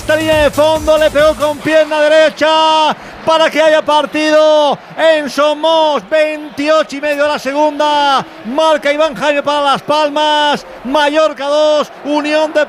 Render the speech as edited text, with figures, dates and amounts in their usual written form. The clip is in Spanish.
hasta línea de fondo, le pegó con pierna derecha para que haya partido en Somos. 28 y medio de la segunda, marca Iván Jaime para Las Palmas, Mallorca 2, Unión de